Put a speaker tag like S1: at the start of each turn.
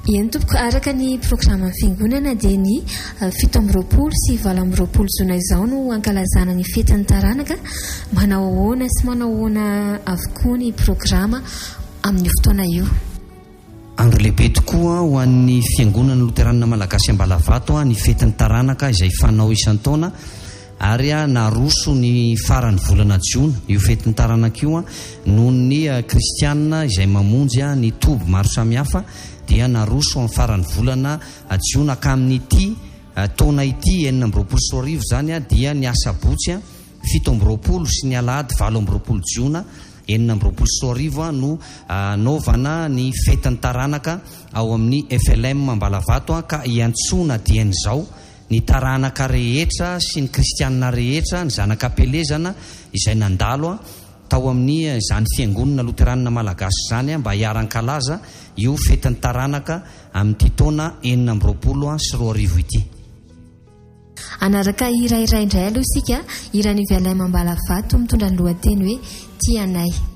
S1: Eny tompoko, araka ny programa fiangonana dia ny 7 sy 20 jona izao no ankalazana ny fetin'ny taranaka. Manao ahoana sy manao ahoana avokoa ny programa amin'ny fotoana io.
S2: Andro lehibe tokoa ho an'ny fiangonana loteranina malagasy Ambalavato ny fetin'ny taranaka izay fanao isan-taona ary naroso ny faran'ny volana Jiona. Io fetin'ny taranaka io noho ny kristianina izay mamonjy ny toby maro samihafa dia naroso amin'ny faran'ny volana Jiona ka amin'ity taona ity 24 zany dia ny asabotsy 17 sy ny alahady 24 Jiona 24 no naovana ny fetin'ny taranaka ao amin'ny FLM Ambalavato ka iantsona dia n'izao ny taranaka rehetra sy ny kristianina rehetra ny zanak'ampelezana izay nandalo tao amin'ny zany fiangonana loteranina malagasy zany mba hiaran-kalaza io fetin'ny taranaka amin'ity taona 24 sy 20 ity.
S1: Anaraka hira iray indray aloha isika, hiran'ny VLM Ambalavato mitondra ny lohateny hoe Tianay.